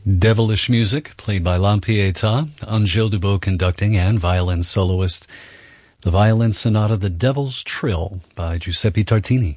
Devilish music played by La Pietà, Angèle Dubot conducting and violin soloist. The violin sonata The Devil's Trill by Giuseppe Tartini.